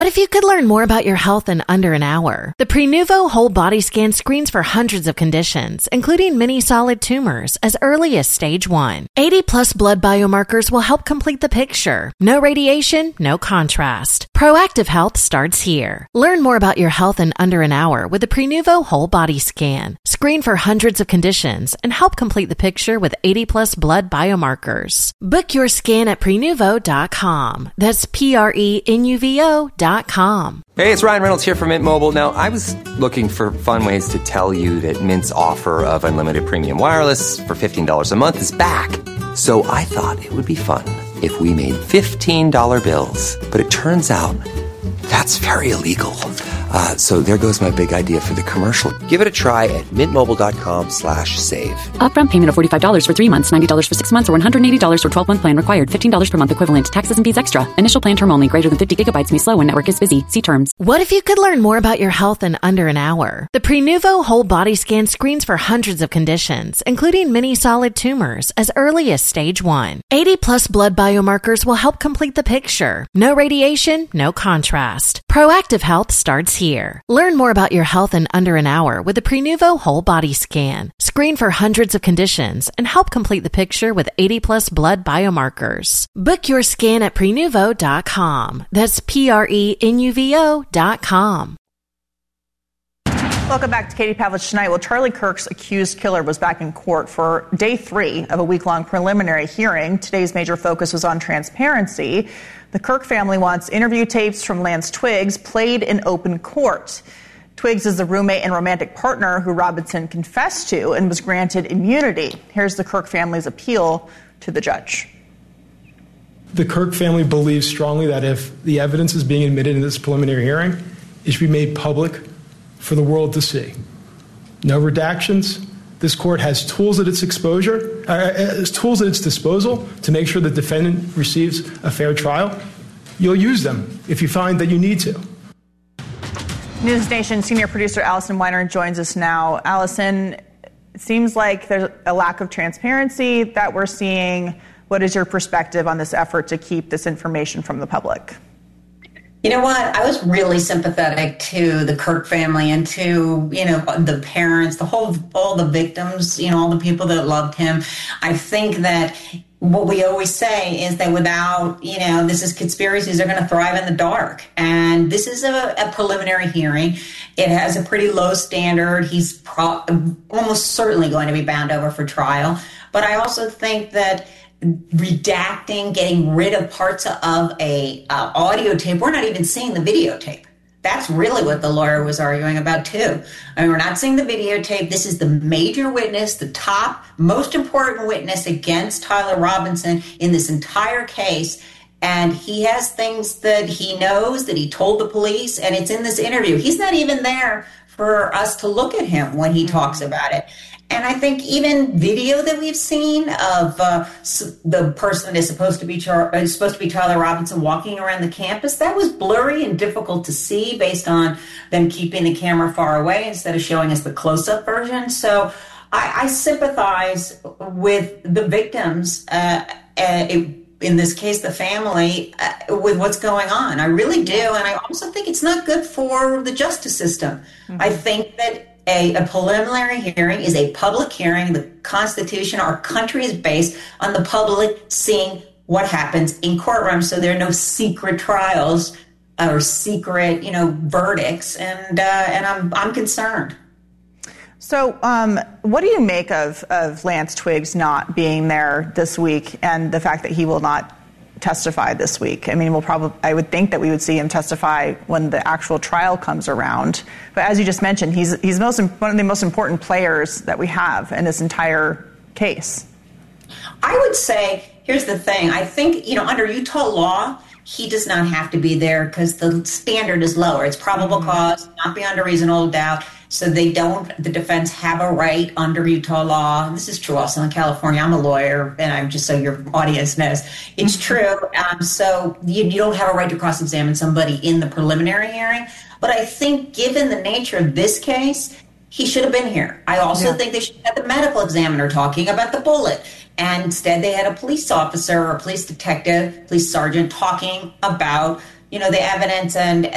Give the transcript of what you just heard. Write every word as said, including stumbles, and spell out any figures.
What if you could learn more about your health in under an hour? The Prenuvo Whole Body Scan screens for hundreds of conditions, including many solid tumors, as early as stage one. eighty plus blood biomarkers will help complete the picture. No radiation, no contrast. Proactive health starts here. Learn more about your health in under an hour with the Prenuvo Whole Body Scan. Screen for hundreds of conditions and help complete the picture with eighty plus blood biomarkers. Book your scan at prenuvo dot com. That's P R E N U V O dot com. Hey, it's Ryan Reynolds here from Mint Mobile. Now, I was looking for fun ways to tell you that Mint's offer of unlimited premium wireless for fifteen dollars a month is back. So I thought it would be fun if we made fifteen dollar bills. But it turns out that's very illegal. Uh, so there goes my big idea for the commercial. Give it a try at mintmobile.com slash save. Upfront payment of forty-five dollars for three months, ninety dollars for six months, or one hundred eighty dollars for twelve-month plan required. fifteen dollars per month equivalent. Taxes and fees extra. Initial plan term only. Greater than fifty gigabytes may slow when network is busy. See terms. What if you could learn more about your health in under an hour? The Prenuvo Whole Body Scan screens for hundreds of conditions, including many solid tumors, as early as stage one. eighty plus blood biomarkers will help complete the picture. No radiation, no contrast. Proactive health starts here. Learn more about your health in under an hour with the Prenuvo Whole Body Scan. Screen for hundreds of conditions and help complete the picture with eighty plus blood biomarkers. Book your scan at prenuvo dot com. That's P R E N U V O dot com. Welcome back to Katie Pavlich tonight. Well, Charlie Kirk's accused killer was back in court for day three of a week-long preliminary hearing. Today's major focus was on transparency. The Kirk family wants interview tapes from Lance Twiggs played in open court. Twiggs is the roommate and romantic partner who Robinson confessed to and was granted immunity. Here's the Kirk family's appeal to the judge. The Kirk family believes strongly that if the evidence is being admitted in this preliminary hearing, it should be made public for the world to see. No redactions. This court has tools at its exposure, uh, has tools at its disposal to make sure the defendant receives a fair trial. You'll use them if you find that you need to. News Nation senior producer Allison Weiner joins us now. Allison, it seems like there's a lack of transparency that we're seeing. What is your perspective on this effort to keep this information from the public? You know what? I was really sympathetic to the Kirk family and to, you know, the parents, the whole, all the victims, you know, all the people that loved him. I think that what we always say is that without, you know, this is conspiracies are going to thrive in the dark. And this is a, a preliminary hearing. It has a pretty low standard. He's pro- almost certainly going to be bound over for trial. But I also think that redacting, getting rid of parts of a uh, audio tape. We're not even seeing the videotape. That's really what the lawyer was arguing about too. I mean, we're not seeing the videotape. This is the major witness, the top, most important witness against Tyler Robinson in this entire case. And he has things that he knows, that he told the police, and it's in this interview. He's not even there for us to look at him when he talks about it. And I think even video that we've seen of uh, the person that is supposed to be Char- is supposed to be Tyler Robinson walking around the campus, that was blurry and difficult to see based on them keeping the camera far away instead of showing us the close-up version. So I, I sympathize with the victims, uh, uh, it, in this case, the family, uh, with what's going on. I really do. And I also think it's not good for the justice system. Mm-hmm. I think that A, a preliminary hearing is a public hearing. The Constitution, our country is based on the public seeing what happens in courtrooms. So there are no secret trials or secret, you know, verdicts. And uh, and I'm I'm concerned. So um, what do you make of, of Lance Twiggs not being there this week and the fact that he will not testify this week? I mean, we'll probably, I would think that we would see him testify when the actual trial comes around. But as you just mentioned, he's he's most one of the most important players that we have in this entire case. I would say, here's the thing. I think, you know, under Utah law, he does not have to be there because the standard is lower. It's probable mm-hmm. cause, not beyond a reasonable doubt. So they don't, the defense have a right under Utah law. And this is true also in California. I'm a lawyer, and I'm just so your audience knows. It's true. Um, so you, you don't have a right to cross-examine somebody in the preliminary hearing. But I think given the nature of this case, he should have been here. I also yeah. think they should have had the medical examiner talking about the bullet. And instead they had a police officer or a police detective, police sergeant talking about, you know, the evidence and